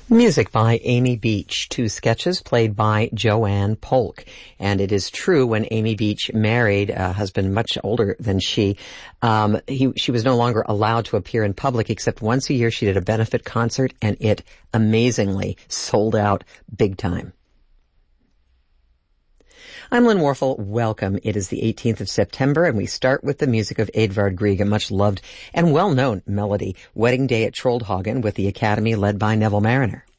Music by Amy Beach, two sketches played by Joanne Polk. And it is true, when Amy Beach married a husband much older than she was no longer allowed to appear in public except once a year. She did a benefit concert, and it amazingly sold out big time. I'm Lynn Warfel. Welcome. It is the 18th of September, and we start with the music of Edvard Grieg, a much-loved and well-known melody, Wedding Day at Troldhagen, with the Academy led by Neville Marriner.